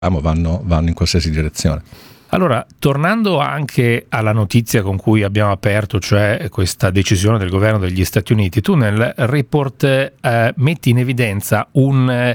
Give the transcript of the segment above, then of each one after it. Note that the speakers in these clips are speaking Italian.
vanno in qualsiasi direzione. Allora, tornando anche alla notizia con cui abbiamo aperto, cioè questa decisione del governo degli Stati Uniti, tu nel report metti in evidenza un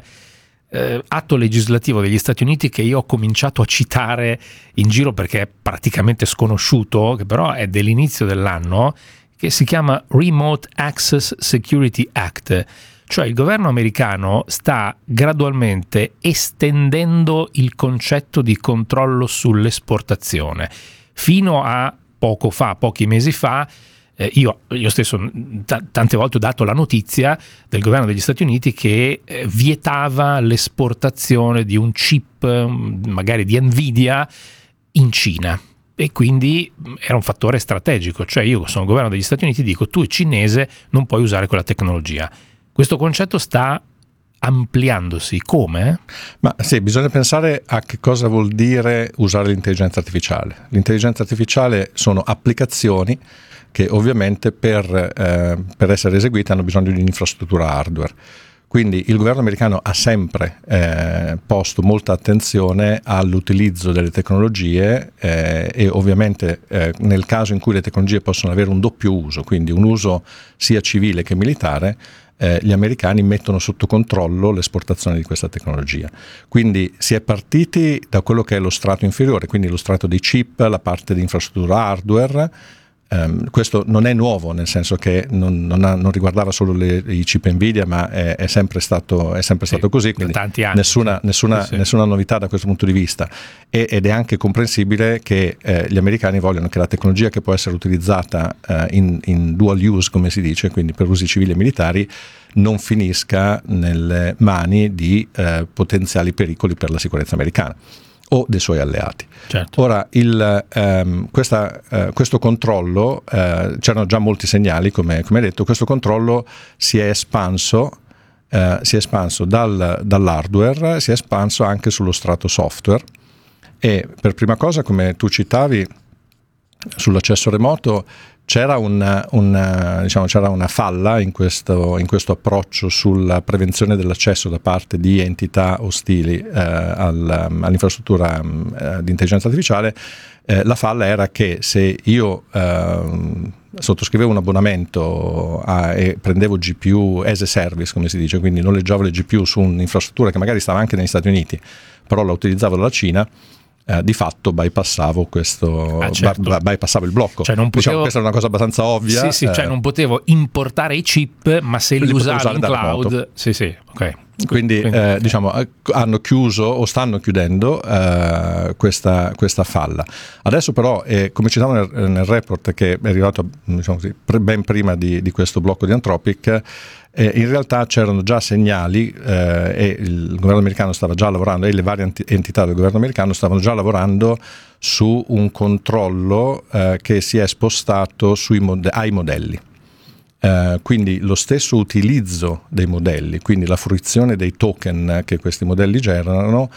atto legislativo degli Stati Uniti che io ho cominciato a citare in giro perché è praticamente sconosciuto, che però è dell'inizio dell'anno, che si chiama Remote Access Security Act. Cioè il governo americano sta gradualmente estendendo il concetto di controllo sull'esportazione. Fino a pochi mesi fa, io stesso tante volte ho dato la notizia del governo degli Stati Uniti che vietava l'esportazione di un chip, magari di Nvidia, in Cina. E quindi era un fattore strategico. Cioè io sono il governo degli Stati Uniti e dico: tu cinese non puoi usare quella tecnologia. Questo concetto sta ampliandosi. Come? Ma sì, bisogna pensare a che cosa vuol dire usare l'intelligenza artificiale. L'intelligenza artificiale sono applicazioni che ovviamente per essere eseguite hanno bisogno di un'infrastruttura hardware. Quindi il governo americano ha sempre posto molta attenzione all'utilizzo delle tecnologie e ovviamente nel caso in cui le tecnologie possono avere un doppio uso, quindi un uso sia civile che militare, gli americani mettono sotto controllo l'esportazione di questa tecnologia. Quindi si è partiti da quello che è lo strato inferiore, quindi lo strato dei chip, la parte di infrastruttura hardware. Questo non è nuovo, nel senso che non riguardava solo i chip Nvidia, ma è sempre stato così, quindi tanti anni, nessuna novità da questo punto di vista, ed è anche comprensibile che gli americani vogliono che la tecnologia che può essere utilizzata in dual use, come si dice, quindi per usi civili e militari, non finisca nelle mani di potenziali pericoli per la sicurezza americana o dei suoi alleati. Certo. Ora, questo controllo, c'erano già molti segnali, come hai detto, questo controllo si è espanso dall'hardware, si è espanso anche sullo strato software, e per prima cosa, come tu citavi, sull'accesso remoto c'era una falla in questo approccio sulla prevenzione dell'accesso da parte di entità ostili all'infrastruttura di intelligenza artificiale. La falla era che se io sottoscrivevo un abbonamento e prendevo GPU as a service, come si dice, quindi noleggiavo le GPU su un'infrastruttura che magari stava anche negli Stati Uniti, però la utilizzavo dalla Cina, di fatto bypassavo bypassavo il blocco. Cioè non potevo, questa è una cosa abbastanza ovvia. Cioè non potevo importare i chip, ma se li usavo in cloud, ok. Quindi hanno chiuso o stanno chiudendo questa falla. Adesso però, come citavo nel report, che è arrivato ben prima di questo blocco di Anthropic, in realtà c'erano già segnali e il governo americano stava già lavorando, e le varie entità del governo americano stavano già lavorando su un controllo che si è spostato ai modelli. Quindi lo stesso utilizzo dei modelli, quindi la fruizione dei token che questi modelli generano,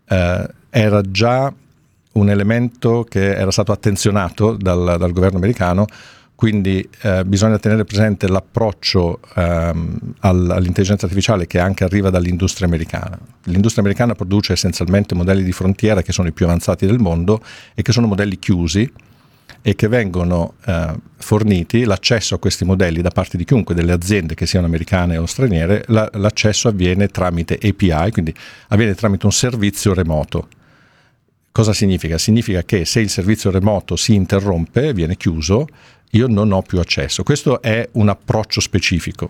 era già un elemento che era stato attenzionato dal governo americano. Quindi bisogna tenere presente l'approccio all'intelligenza artificiale che anche arriva dall'industria americana. L'industria americana produce essenzialmente modelli di frontiera che sono i più avanzati del mondo e che sono modelli chiusi, e che vengono forniti, l'accesso a questi modelli da parte di chiunque, delle aziende che siano americane o straniere, l'accesso avviene tramite API, quindi avviene tramite un servizio remoto. Cosa significa? Significa che se il servizio remoto si interrompe, viene chiuso, io non ho più accesso. Questo è un approccio specifico.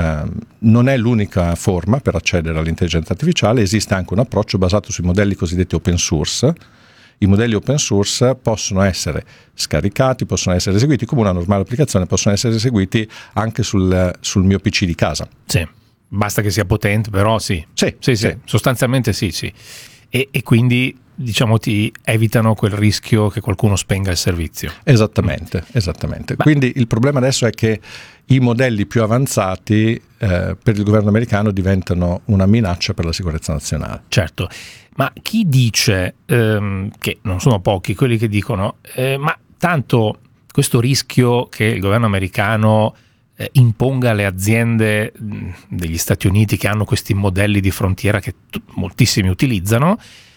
Non è l'unica forma per accedere all'intelligenza artificiale, esiste anche un approccio basato sui modelli cosiddetti open source. I modelli open source possono essere scaricati, possono essere eseguiti come una normale applicazione, possono essere eseguiti anche sul mio PC di casa. Sì, basta che sia potente, però sì. Sì. Sostanzialmente sì. E quindi ti evitano quel rischio che qualcuno spenga il servizio. Esattamente. Quindi il problema adesso è che i modelli più avanzati per il governo americano diventano una minaccia per la sicurezza nazionale. Certo, ma chi dice, che non sono pochi quelli che dicono, ma tanto questo rischio che il governo americano imponga alle aziende degli Stati Uniti che hanno questi modelli di frontiera che moltissimi utilizzano,